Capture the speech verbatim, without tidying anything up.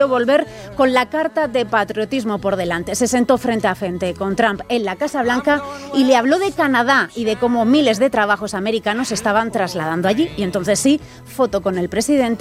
volver con la carta de patriotismo por delante. Se sentó frente a frente con Trump en la Casa Blanca y le habló de Canadá y de cómo miles de trabajos americanos se estaban trasladando allí. Y entonces sí, foto con el presidente.